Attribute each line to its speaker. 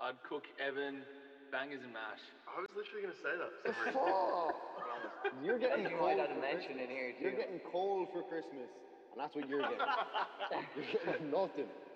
Speaker 1: I'd cook Evan bangers and mash.
Speaker 2: I was literally going to say that for some reason.
Speaker 3: Oh, you're getting
Speaker 4: That's
Speaker 3: cold
Speaker 4: right, I'd
Speaker 3: for
Speaker 4: mention
Speaker 3: Christmas.
Speaker 4: in here too.
Speaker 3: You're getting cold for Christmas, and that's what you're getting. You're getting nothing.